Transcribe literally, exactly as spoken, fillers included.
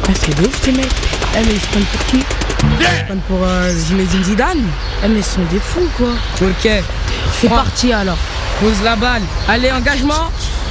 Ah, c'est de ouf ces mecs. Eh, mais ils se prennent pour qui? Ils se prennent pour euh, Zinedine Zidane. Eh, mais ils sont des fous, quoi. Ok. C'est parti alors. Pose la balle. Allez, engagement.